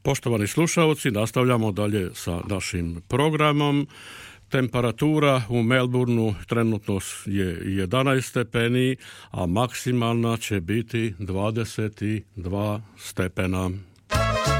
Poštovani slušalci, nastavljamo dalje sa našim programom. Temperatura u Melbourneu trenutno je 11 stepeni, a maksimalna će biti 22 stepena.